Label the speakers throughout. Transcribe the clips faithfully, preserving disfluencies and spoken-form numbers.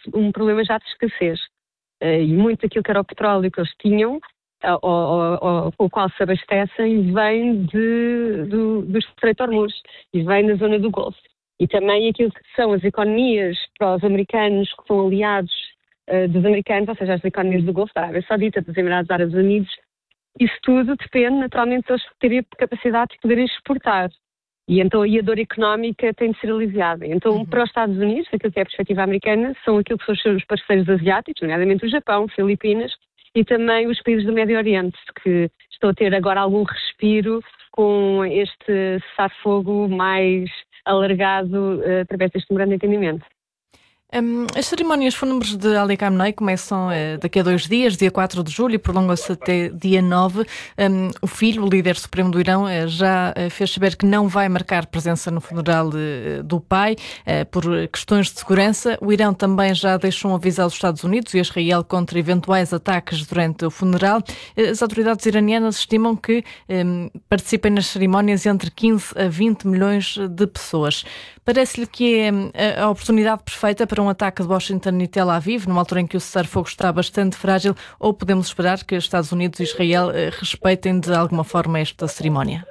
Speaker 1: um problema já de escassez. Uh, e muito daquilo que era o petróleo que eles tinham, uh, ou, ou, com o qual se abastecem, vem de, do, do Estreito de Hormuz e vem da zona do Golfo. E também aquilo que são as economias para os americanos, que são aliados uh, dos americanos, ou seja, as economias do Golfo, da Arábia Saudita, dos Emirados Árabes Unidos, isso tudo depende naturalmente deles terem capacidade de poderem exportar. E então aí a dor económica tem de ser aliviada. Então, uhum. para os Estados Unidos, aquilo que é a perspectiva americana, são aquilo que são os seus parceiros asiáticos, nomeadamente o Japão, Filipinas e também os países do Médio Oriente, que estão a ter agora algum respiro com este cessar-fogo mais alargado uh, através deste memorando de entendimento.
Speaker 2: Um, as cerimónias fúnebres de Ali Khamenei começam uh, daqui a dois dias, dia quatro de julho, e prolongam-se até dia nove. Um, o filho, o líder supremo do Irão, uh, já uh, fez saber que não vai marcar presença no funeral uh, do pai uh, por questões de segurança. O Irão também já deixou um aviso aos Estados Unidos e a Israel contra eventuais ataques durante o funeral. Uh, as autoridades iranianas estimam que um, participem nas cerimónias entre quinze a vinte milhões de pessoas. Parece-lhe que é a oportunidade perfeita para um ataque de Washington e Tel Aviv, numa altura em que o cessar-fogo está bastante frágil, ou podemos esperar que os Estados Unidos e Israel respeitem de alguma forma esta cerimónia?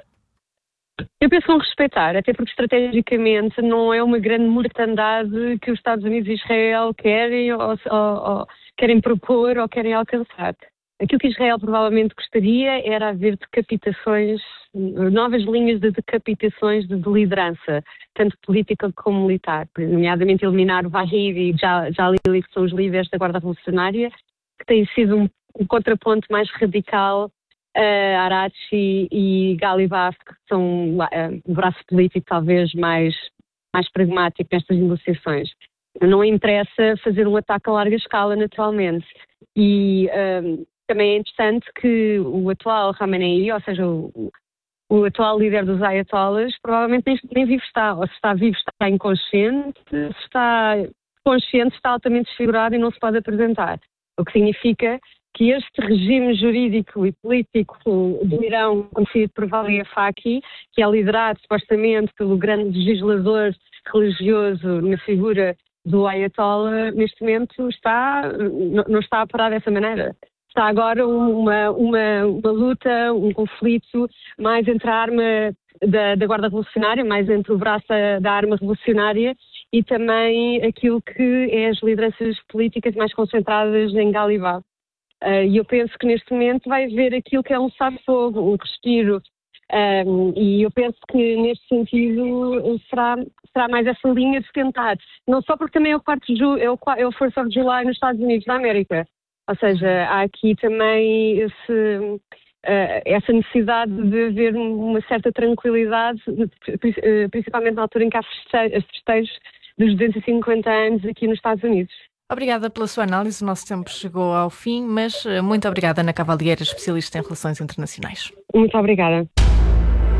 Speaker 1: Eu penso que vão respeitar, até porque estrategicamente não é uma grande mortandade que os Estados Unidos e Israel querem, ou, ou, ou querem propor ou querem alcançar. Aquilo que Israel provavelmente gostaria era haver decapitações, novas linhas de decapitações de liderança, tanto política como militar, nomeadamente eliminar o Vahid e Jalili, que são os líderes da Guarda Revolucionária, que têm sido um, um contraponto mais radical a Arachi e Galibaf, que são uh, um braço político talvez mais, mais pragmático nestas negociações. Não interessa fazer um ataque a larga escala, naturalmente. E um, também é interessante que o atual Khamenei, ou seja, o, o atual líder dos Ayatollahs, provavelmente nem, nem vivo está. Ou se está vivo está inconsciente, se está consciente está altamente desfigurado e não se pode apresentar. O que significa que este regime jurídico e político do Irão, conhecido por Vali Faki, que é liderado supostamente pelo grande legislador religioso na figura do Ayatollah, neste momento está, não está a parar dessa maneira. Está agora uma, uma, uma luta, um conflito mais entre a arma da, da Guarda Revolucionária, mais entre o braço da arma revolucionária e também aquilo que é as lideranças políticas mais concentradas em Galibaf. Uh, e eu penso que neste momento vai haver aquilo que é um cessar-fogo, um respiro. Um, e eu penso que neste sentido será, será mais essa linha de tentar. Não só porque também é o, quarto de ju- é o, é o fourth of July nos Estados Unidos da América. Ou seja, há aqui também esse, uh, essa necessidade de haver uma certa tranquilidade, principalmente na altura em que há festejos dos duzentos e cinquenta anos aqui nos Estados Unidos.
Speaker 2: Obrigada pela sua análise. O nosso tempo chegou ao fim, mas muito obrigada, Ana Cavalheira, especialista em relações internacionais.
Speaker 1: Muito obrigada.